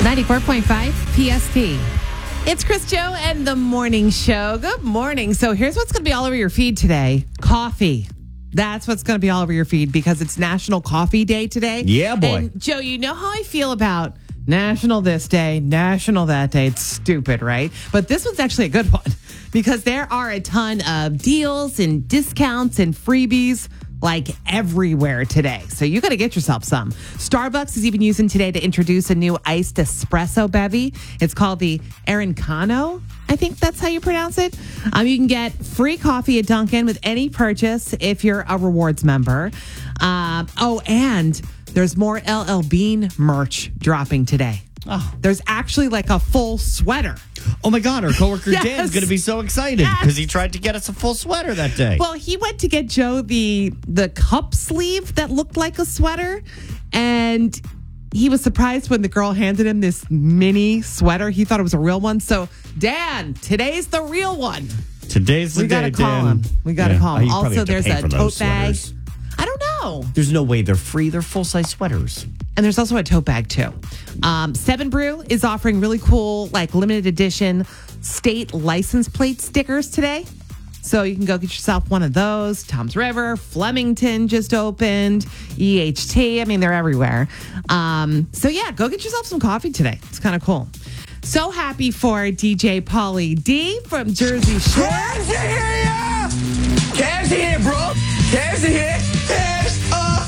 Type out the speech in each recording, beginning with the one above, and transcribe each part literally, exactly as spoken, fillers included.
ninety-four point five P S T. It's Chris Joe and the Morning Show. Good morning. So here's what's going to be all over your feed today. Coffee. That's what's going to be all over your feed because it's National Coffee Day today. Yeah, boy. And Joe, you know how I feel about National this day, National that day. It's stupid, right? But this one's actually a good one because there are a ton of deals and discounts and freebies like everywhere today. So you got to get yourself some. Starbucks is even using today to introduce a new iced espresso bevy. It's called the Arancano. I think that's how you pronounce it. Um, you can get free coffee at Dunkin' with any purchase if you're a rewards member. Um, oh, and there's more L L Bean merch dropping today. Oh. There's actually like a full sweater. Oh my God, our coworker Yes. Dan's going to be so excited because Yes. he tried to get us a full sweater that day. Well, he went to get Joe the the cup sleeve that looked like a sweater, and he was surprised when the girl handed him this mini sweater. He thought it was a real one. So, Dan, today's the real one. Today's the We gotta day, call Dan. him. We gotta Yeah. call Oh, him. you probably Also, have to there's pay a for tote those bag. sweaters. I don't know. There's no way they're free. They're full-size sweaters. And there's also a tote bag too. Um, Seven Brew is offering really cool, like limited edition state license plate stickers today. So you can go get yourself one of those. Tom's River, Flemington just opened, E H T. I mean, they're everywhere. Um, so yeah, go get yourself some coffee today. It's kind of cool. So happy for D J Pauly D from Jersey Shore. Cavs in here, yeah! Cavs in here, bro! Cavs in here! Cavs up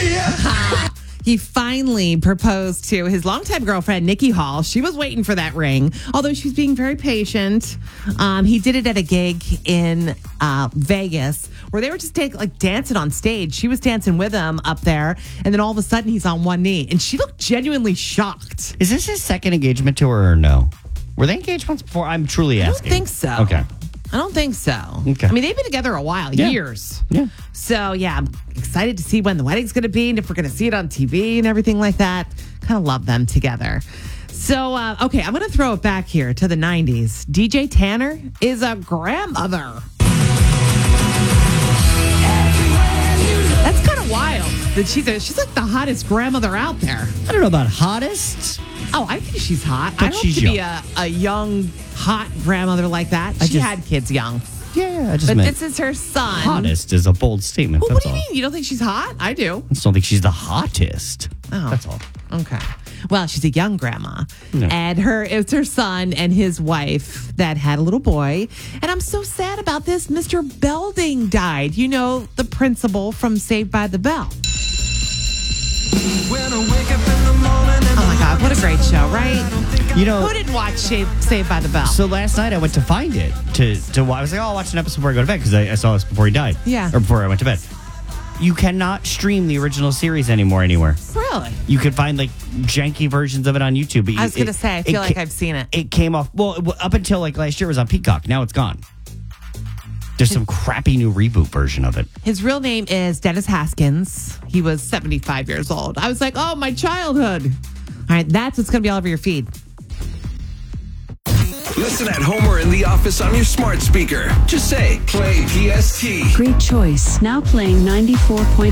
here! He finally proposed to his longtime girlfriend, Nikki Hall. She was waiting for that ring, although she's being very patient. Um, he did it at a gig in uh, Vegas where they were just take, like dancing on stage. She was dancing with him up there, and then all of a sudden he's on one knee, and she looked genuinely shocked. Is this his second engagement to her or no? Were they engaged once before? I'm truly I don't asking. think so. Okay. I don't think so. Okay. I mean, they've been together a while, Yeah. years. Yeah. So, yeah, I'm excited to see when the wedding's going to be and if we're going to see it on T V and everything like that. Kind of love them together. So, uh, okay, I'm going to throw it back here to the nineties. D J Tanner is a grandmother. That's kind of wild that she's, a, she's like the hottest grandmother out there. I don't know about hottest. Oh, I think she's hot. But I hope she's to be young. a, a young, hot grandmother like that. I She just- had kids young. Yeah, yeah, I just But meant this is her son. hottest is a bold statement. Well, that's what do you all. mean? You don't think she's hot? I do. I just don't think she's the hottest. Oh. That's all. Okay. Well, she's a young grandma. No. And her it's her son and his wife that had a little boy. And I'm so sad about this. Mister Belding died. You know, the principal from Saved by the Bell. When I wake up in the morning and Oh my God, what a great show, right? You know, Who didn't watch Saved, Saved by the Bell? so last night I went to find it to to wa- I was like, oh, I'll watch an episode before I go to bed because I, I saw this before he died. Yeah. Or before I went to bed. You cannot stream the original series anymore anywhere. Really? You can find like janky versions of it on YouTube. But I was you- going to it- say, I it feel like ca- I've seen it. It came off, well, it- up until like last year it was on Peacock. Now it's gone. There's some crappy new reboot version of it. His real name is Dennis Haskins. He was seventy-five years old. I was like, oh, my childhood. All right, that's what's going to be all over your feed. Listen at home or in the office on your smart speaker. Just say, play P S T. Great choice. Now playing ninety-four point